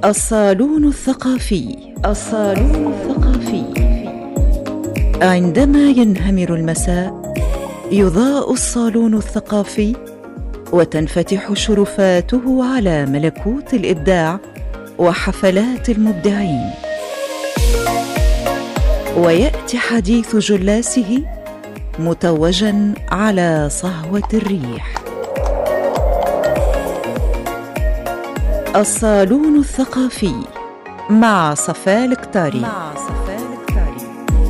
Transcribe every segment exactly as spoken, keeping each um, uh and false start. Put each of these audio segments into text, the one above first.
الصالون الثقافي. الصالون الثقافي. عندما ينهمر المساء يضاء الصالون الثقافي وتنفتح شرفاته على ملكوت الإبداع وحفلات المبدعين، ويأتي حديث جلاسه متوجا على صهوة الريح. الصالون الثقافي مع صفاء الكتاري. مع صفاء الكتاري.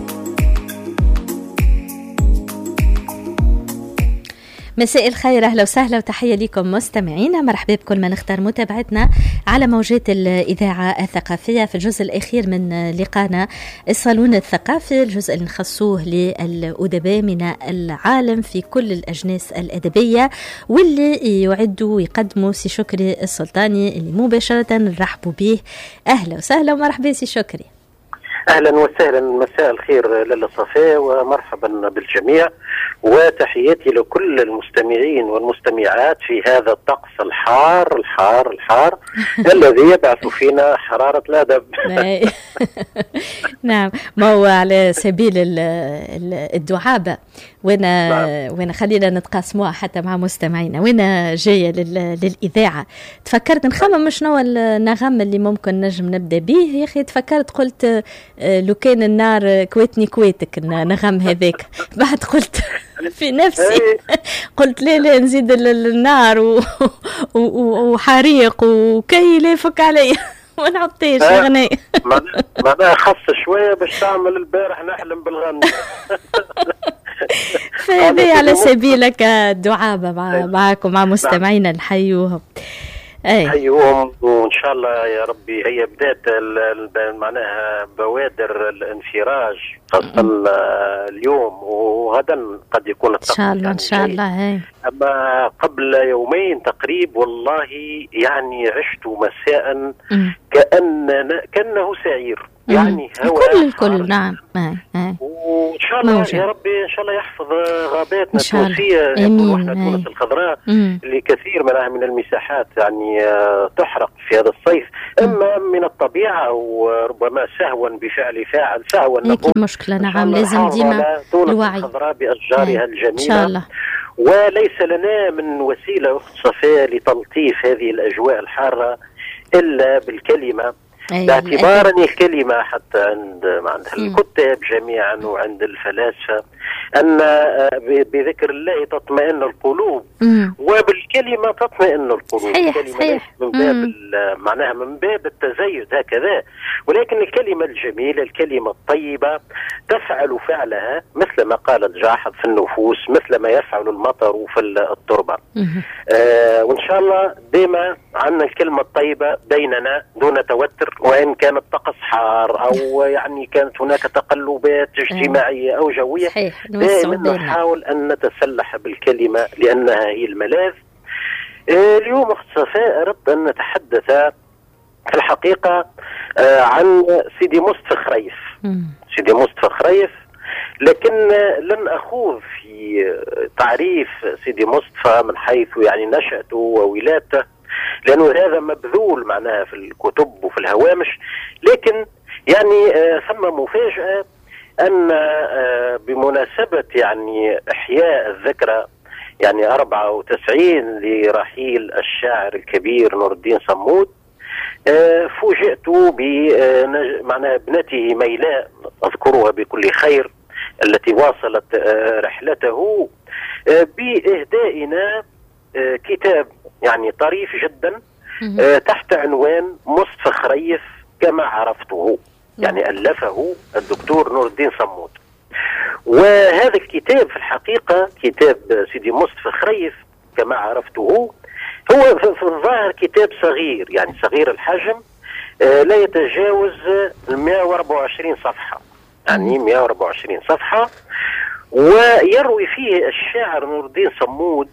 مساء الخير، اهلا وسهلا وتحيه لكم مستمعينا. مرحبا بكل من اختار متابعتنا على موجات الاذاعه الثقافيه في الجزء الاخير من لقانا الصالون الثقافي، الجزء اللي نخصوه للادباء من العالم في كل الاجناس الادبيه، واللي يعدوا ويقدموا سي شكري السلطاني اللي مباشره نرحبوا به. اهلا وسهلا ومرحبا سي شكري. اهلا وسهلا، مساء الخير لاله صفاء ومرحبا بالجميع، وتحياتي لكل المستمعين والمستمعات في هذا الطقس الحار الحار الحار الذي يبعث فينا حرارة الأدب. نعم، ما هو على سبيل الدعابة، وانا نعم. وانا خلينا نتقاسموها حتى مع مستمعينا. وانا جايه للاذاعه تفكرت نخمم شنو النغم اللي ممكن نجم نبدا به. يا اخي تفكرت قلت لو كان النار كويتني كويتك النغم هذاك. بعد قلت في نفسي قلت لا لا نزيد النار وحريق وكي لا يفك علي ما نعطيش غني. معناها خص شويه باش تعمل البارح نحلم بالغنى. فهذه على سبيلك الدعابة مع معكم مع مستمعينا نحيوهم. أي. حيوهم وإن شاء الله يا ربي. هي بداية معناها بوادر الانفراج خاصة اليوم وغدا قد يكون إن شاء الله إن شاء الله. أما قبل يومين تقريب والله يعني عشت مساء كأن كأنه سعير، يعني هواء الكل الكل. نعم. وإن شاء الله موجود. يا ربي إن شاء الله يحفظ غاباتنا التونسية. وإحنا تونس الخضراء اللي كثير منها من المساحات يعني تحرق في هذا الصيف، إما من الطبيعة وربما سهوا بفعل فاعل سهوا نقول مشكلة. نعم، لازم ديما الوعي الخضراء بأشجارها الجميلة إن شاء الله. وليس لنا من وسيلة أخت صفاء لتلطيف هذه الأجواء الحارة إلا بالكلمة، باعتبار أن الكلمة حتى عند عند الكتاب جميعا وعند الفلاسفة أن بذكر الله تطمئن القلوب، مم. وبالكلمة تطمئن القلوب. صحيح صحيح. من باب معناها من باب التزايد هكذا، ولكن الكلمة الجميلة الكلمة الطيبة تفعل فعلها مثل ما قالت جاحظ في النفوس، مثل ما يفعل المطر في التربة. آه وإن شاء الله ديما عنا الكلمة الطيبة بيننا دون توتر، وإن كان الطقس حار أو يعني كانت هناك تقلبات اجتماعية أو جوية، دائما نحاول أن نتسلح بالكلمة لأنها هي الملاذ. آه اليوم أخت صفاء أردت أن نتحدث في الحقيقة آه عن سيدي مصطفى خريف. سيدي مصطفى خريف، لكن لن أخوض في تعريف سيدي مصطفى من حيث يعني نشأته وولادته، لأنه هذا مبذول معناها في الكتب وفي الهوامش. لكن يعني آه ثم مفاجأة أن آه بمناسبة يعني إحياء الذكرى يعني أربعة وتسعين لرحيل الشاعر الكبير نور الدين صمود، آه فوجئت بمعنى ابنته ميلاء أذكرها بكل خير التي واصلت آه رحلته آه بإهدائنا آه كتاب يعني طريف جدا آه تحت عنوان مصطفى خريف كما عرفته، يعني ألفه الدكتور نور الدين صمود. وهذا الكتاب في الحقيقة كتاب سيدي مصطفى خريف كما عرفته هو في الظاهر كتاب صغير، يعني صغير الحجم، آه لا يتجاوز مئة وأربعة وعشرين صفحة، يعني مئة وأربعة وعشرين صفحة، ويروي فيه الشاعر نور الدين صمود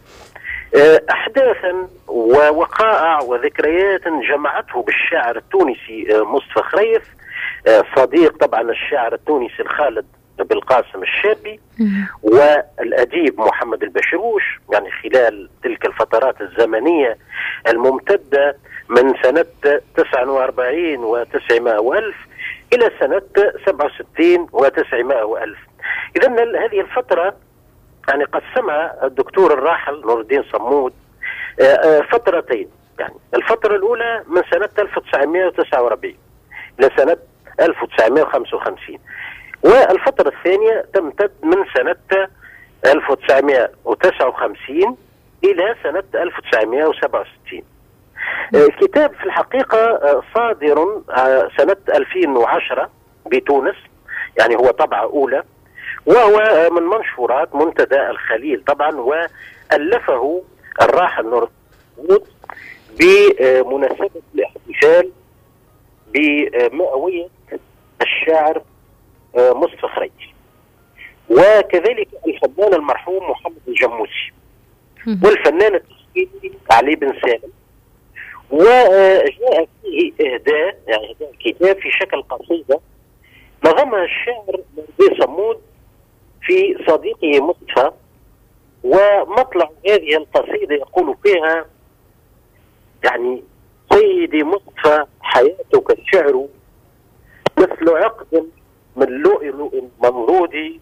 أحداثا ووقائع وذكريات جمعته بالشاعر التونسي مصطفى خريف، صديق طبعا الشاعر التونسي الخالد بالقاسم الشابي والأديب محمد البشروش، يعني خلال تلك الفترات الزمنية الممتدة من سنة تسعة وأربعين وتسعمائة وألف إلى سنة سبعة وستين وتسعمائة وألف. إذن هذه الفترة يعني قسمها الدكتور الراحل نور الدين صمود فترتين. يعني الفترة الأولى من سنة ألف وتسعمائة وتسعة وأربعين إلى سنة ألف وتسعمائة وخمسة وخمسين، والفترة الثانية تمتد من سنة ألف وتسعمائة وتسعة وخمسين إلى سنة ألف وتسعمائة وسبعة وستين. الكتاب في الحقيقة صادر سنة ألفين وعشرة بتونس، يعني هو طبعة أولى، وهو من منشورات منتدى الخليل طبعا، وألفه الراحل نور الدين بمناسبة الاحتفال بمئوية الشاعر مصطفى خريف، وكذلك الفنان المرحوم محمد الجموسي والفنان التشكيلي علي بن سالم. وجاء فيه إهداء، يعني إهداء الكتاب في شكل قصيدة نظمها الشاعر نور صمود في صديقه مصطفى، ومطلع هذه القصيدة يقول فيها: يعني سيدي مصطفى حياتك الشعر مثل عقد من لؤلؤ منضود،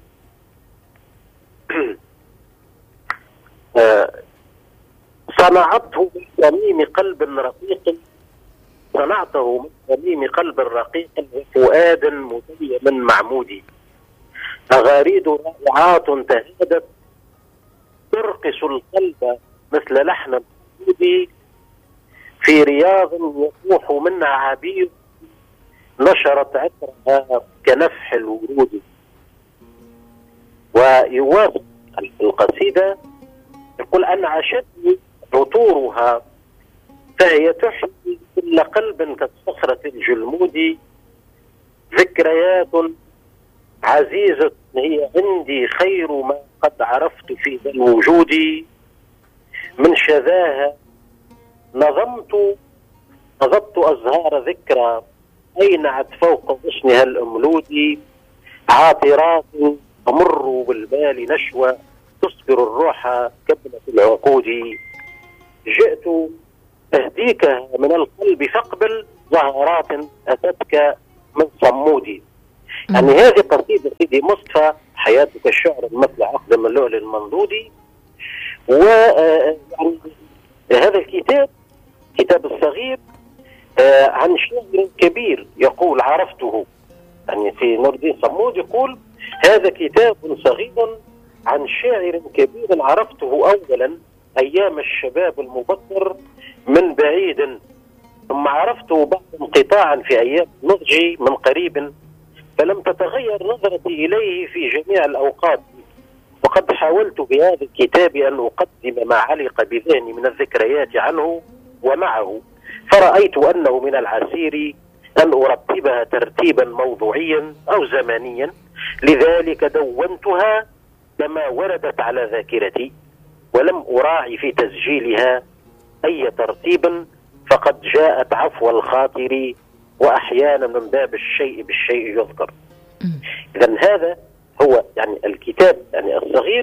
صنعته من صميم قلب رقيق، صنعته من صميم قلب رقيق وفؤاد متيم معمود، أغاريد رائعات تهادت ترقص القلب مثل لحن العود، في رياض يفوح منها عبير نشرت عطرها كنفح الورود. ويواصل القصيدة يقول: أنعشتني عطورها فهي تحيي كل قلب كالصخرة الجلمود، ذكريات عزيزة هي عندي خير ما قد عرفت في ذا الوجود، من شذاها نظمت نظمت أزهار ذكرى أينعت فوق غصنها الأملود، عاطرات تمر بالبال نشوى تصبر الروح كبلة العقود، جئت أهديك من القلب فاقبل زهرات أتتك من صمودي. يعني هذه قصيدة سيدي مصطفى حياتك الشعر مثل عقد من اللؤلؤ المنضودي. ويعني هذا الكتاب كتاب الصغير عن شاعر كبير يقول عرفته، يعني في نور الدين صمود يقول: هذا كتاب صغير عن شاعر كبير عرفته أولا أيام الشباب المبكر من بعيد، ثم عرفته بعد انقطاعا في أيام نضجي من قريب، فلم تتغير نظرتي إليه في جميع الأوقات، وقد حاولت بهذا الكتاب أن أقدم ما علق بذهني من الذكريات عنه ومعه، فرأيت أنه من العسير أن أرتبها ترتيبا موضوعيا أو زمانيا، لذلك دونتها كما وردت على ذاكرتي، ولم أراعي في تسجيلها أي ترتيب، فقد جاءت عفو الخاطر وأحيانا من باب الشيء بالشيء يذكر. إذن هذا هو يعني الكتاب يعني الصغير.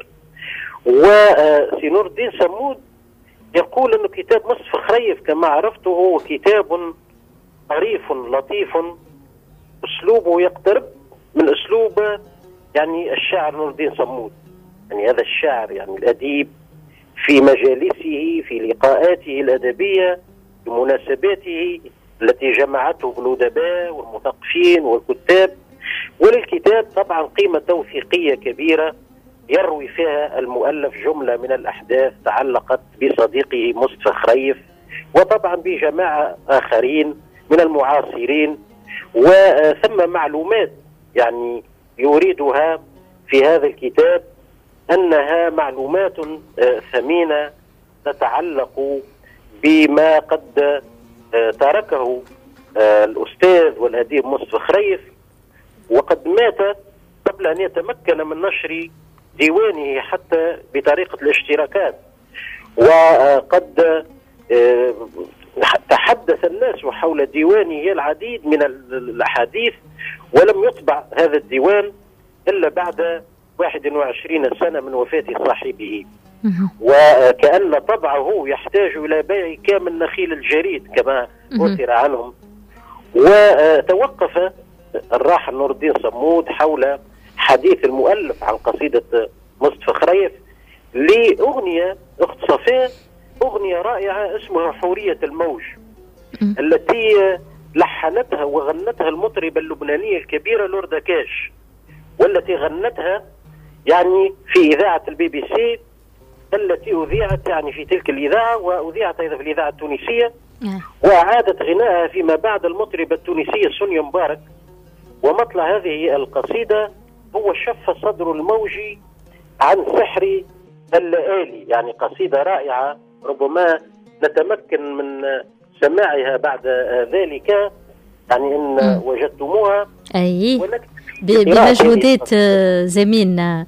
وسي نور الدين صمود يقول أنه كتاب مصطفى خريف كما عرفته هو كتاب طريف لطيف، أسلوبه يقترب من أسلوب يعني الشاعر نور الدين صمود، يعني هذا الشاعر يعني الأديب في مجالسه في لقاءاته الأدبية بمناسباته التي جمعته بالأدباء والمثقفين والكتاب. وللكتاب طبعا قيمة توثيقية كبيرة يروي فيها المؤلف جملة من الأحداث تعلقت بصديقه مصطفى خريف، وطبعا بجماعة آخرين من المعاصرين، وثم معلومات يعني يريدها في هذا الكتاب أنها معلومات ثمينة تتعلق بما قد تركه الأستاذ والأديب مصطفى خريف، وقد مات قبل أن يتمكن من نشر ديوانه حتى بطريقة الاشتراكات. وقد تحدث الناس حول ديوانه العديد من الأحاديث، ولم يطبع هذا الديوان إلا بعد واحد وعشرين سنة من وفاة صاحبه، وكأن طبعه يحتاج إلى بيع كامل نخيل الجريد كما أثر عنهم. وتوقف الراحل نور الدين صمود حول حديث المؤلف عن قصيدة مصطفى خريف لأغنية أخت صفاء، أغنية رائعة اسمها حورية الموج، التي لحنتها وغنتها المطربة اللبنانية الكبيرة لوردا كاش، والتي غنتها يعني في إذاعة البي بي سي التي أذيعت يعني في تلك الإذاعة، وأذيعت أيضا في الإذاعة التونسية، وأعادت غناءها فيما بعد المطربة التونسية سونيا مبارك. ومطلع هذه القصيدة هو شف صدر الموج عن سحر الليالي، يعني قصيدة رائعة ربما نتمكن من سماعها بعد ذلك، يعني إن وجدتموها. أي بمجهودات زميلنا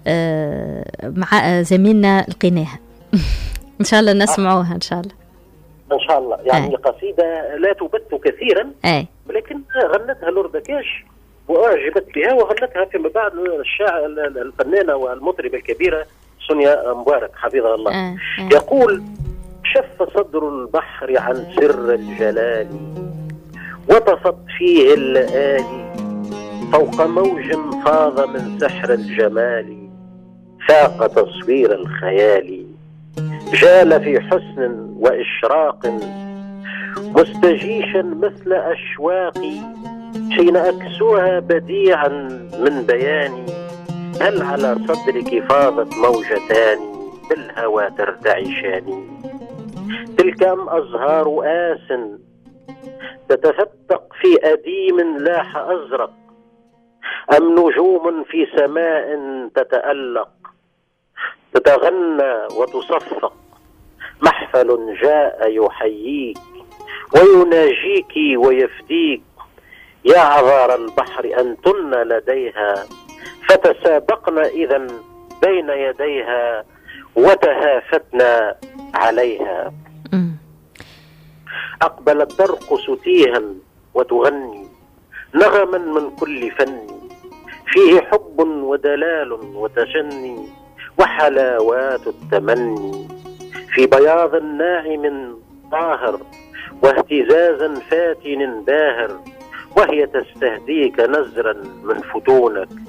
مع زميلنا لقيناها إن شاء الله نسمعوها إن شاء الله إن شاء الله. يعني أي. قصيدة لا تبث كثيرا، أي. ولكن غنتها لوردا كاش وأعجبت بها، وغنتها فيما بعد الشاعر الفنانة والمطربة الكبيرة سونيا مبارك حفظها الله. أي. أي. يقول: شف صدر البحر عن سر الجلال، وطفت فيه اللآلي فوق موج فاض من سحر الجمال، فاق تصوير الخيال، جال في حسن وإشراق مستجيشا مثل أشواقي، حين أكسوها بديعا من بياني، هل على صدرك فاضت موجتان بالهوى ترتعشان، تلك أم أزهار آس تتفتق في أديم لاح أزرق، أم نجوم في سماء تتألق تتغنى وتصفق، محفل جاء يحييك ويناجيك ويفديك، يا عذار البحر أنتن لديها، فتسابقن إذا بين يديها وتهافتنا عليها. أقبلت ترقص تيها وتغني نغما من كل فن، فيه حب ودلال وتشني وحلاوات التمني، في بياض ناعم طاهر واهتزازا فاتن باهر، وهي تستهديك نزرا من فتونك،